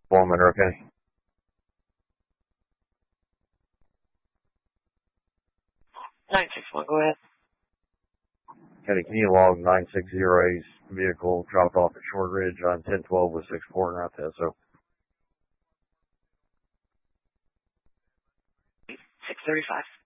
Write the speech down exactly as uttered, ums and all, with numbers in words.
Foreman, okay. nine six one, go ahead. Kenny, can you log nine six zero A's vehicle dropped off at Short Ridge on ten twelve with six four and route to S O? six thirty-five.